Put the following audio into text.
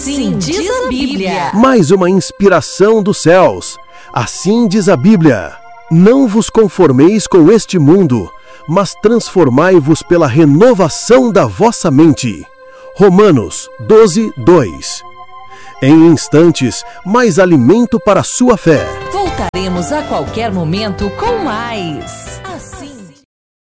Assim diz a Bíblia. Mais uma inspiração dos céus. Assim diz a Bíblia: não vos conformeis com este mundo, mas transformai-vos pela renovação da vossa mente. Romanos 12, 2. Em instantes, mais alimento para a sua fé. Voltaremos a qualquer momento com mais.